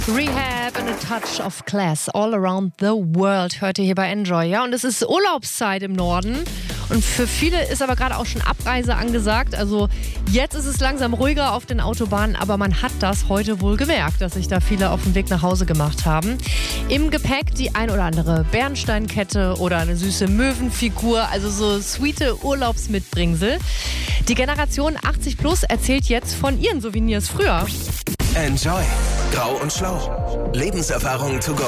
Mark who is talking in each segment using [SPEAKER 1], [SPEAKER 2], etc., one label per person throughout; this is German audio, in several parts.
[SPEAKER 1] Rehab and a touch of class all around the world hört ihr hier bei Enjoy. Ja, und es ist Urlaubszeit im Norden und für viele ist aber gerade auch schon Abreise angesagt. Also jetzt ist es langsam ruhiger auf den Autobahnen, aber man hat das heute wohl gemerkt, dass sich da viele auf den Weg nach Hause gemacht haben. Im Gepäck die ein oder andere Bernsteinkette oder eine süße Möwenfigur, also so sweete Urlaubsmitbringsel. Die Generation 80 plus erzählt jetzt von ihren Souvenirs früher.
[SPEAKER 2] Enjoy. Grau und Schlau. Lebenserfahrung to go.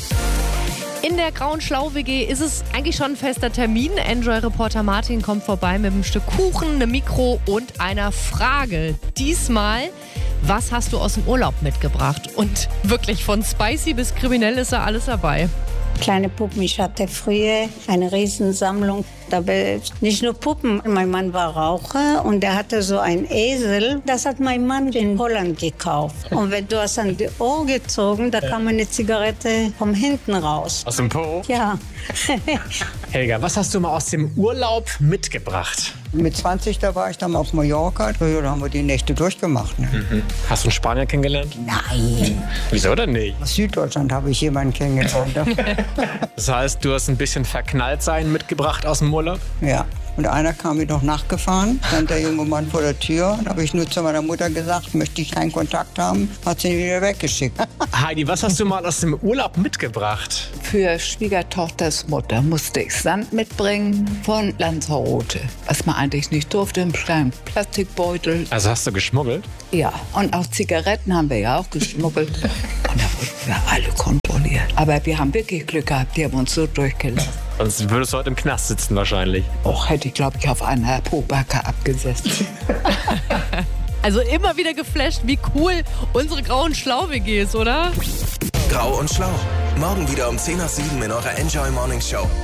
[SPEAKER 1] In der Grau und Schlau WG ist es eigentlich schon ein fester Termin. Enjoy-Reporter Martin kommt vorbei mit einem Stück Kuchen, einem Mikro und einer Frage. Diesmal, was hast du aus dem Urlaub mitgebracht? Und wirklich von spicy bis kriminell ist da alles dabei.
[SPEAKER 3] Kleine Puppen. Ich hatte früher eine Riesensammlung. Dabei nicht nur Puppen. Mein Mann war Raucher und der hatte so einen Esel. Das hat mein Mann in Holland gekauft. Und wenn du hast an die Ohr gezogen, da kam eine Zigarette von hinten raus.
[SPEAKER 4] Aus dem Po?
[SPEAKER 3] Ja.
[SPEAKER 4] Helga, was hast du mal aus dem Urlaub mitgebracht?
[SPEAKER 5] Mit 20, da war ich dann auf Mallorca. Da haben wir die Nächte durchgemacht. Ne?
[SPEAKER 4] Hast du einen Spanier kennengelernt?
[SPEAKER 5] Nein.
[SPEAKER 4] Wieso denn nicht?
[SPEAKER 5] Aus Süddeutschland habe ich jemanden kennengelernt.
[SPEAKER 4] Das heißt, du hast ein bisschen Verknalltsein mitgebracht aus dem Urlaub?
[SPEAKER 5] Ja. Und einer kam mir noch nachgefahren, stand der junge Mann vor der Tür. Da habe ich nur zu meiner Mutter gesagt, möchte ich keinen Kontakt haben, hat sie ihn wieder weggeschickt.
[SPEAKER 4] Heidi, was hast du mal aus dem Urlaub mitgebracht?
[SPEAKER 6] Für Schwiegertochters Mutter musste ich Sand mitbringen von Lanzarote, was man eigentlich nicht durfte, im kleinen Plastikbeutel.
[SPEAKER 4] Also hast du geschmuggelt?
[SPEAKER 6] Ja, und auch Zigaretten haben wir ja auch geschmuggelt. Und da wurden wir alle kontrolliert. Aber wir haben wirklich Glück gehabt, die haben uns so durchgelassen.
[SPEAKER 4] Sonst würdest du heute im Knast sitzen wahrscheinlich.
[SPEAKER 6] Och, hätte ich, glaube ich, auf einer Pobacke abgesessen.
[SPEAKER 1] Also immer wieder geflasht, wie cool unsere Grau und Schlau WG ist, oder?
[SPEAKER 2] Grau und Schlau. Morgen wieder um 10 nach 7 in eurer Enjoy Morning Show.